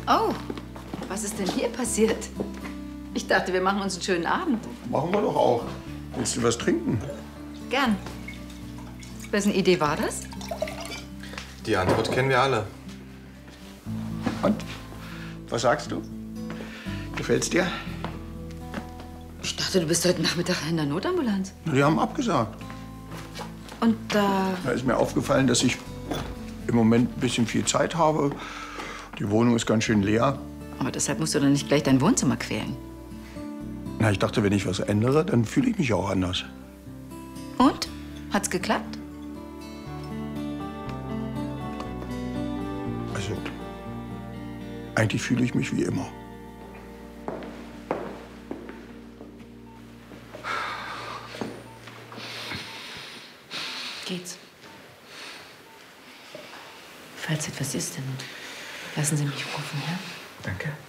Oh, was ist denn hier passiert? Ich dachte, wir machen uns einen schönen Abend. Machen wir doch auch. Willst du was trinken? Gern. Wessen Idee war das? Die Antwort kennen wir alle. Und? Was sagst du? Gefällt's dir? Ich dachte, du bist heute Nachmittag in der Notambulanz. Na, die haben abgesagt. Und Da ist mir aufgefallen, dass ich im Moment ein bisschen viel Zeit habe. Die Wohnung ist ganz schön leer. Aber deshalb musst du doch nicht gleich dein Wohnzimmer quälen. Na, ich dachte, wenn ich was ändere, dann fühle ich mich auch anders. Und? Hat's geklappt? Also, eigentlich fühle ich mich wie immer. Geht's. Falls etwas ist, dann lassen Sie mich rufen, ja? Danke.